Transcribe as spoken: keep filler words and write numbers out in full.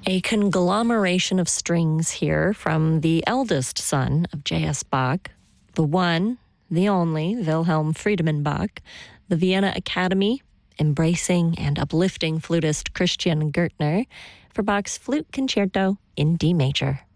A conglomeration of strings here from the eldest son of J S. Bach, the one, the only Wilhelm Friedemann Bach, the Vienna Academy, embracing and uplifting flutist Christian Gürtner for Bach's Flute Concerto in D major.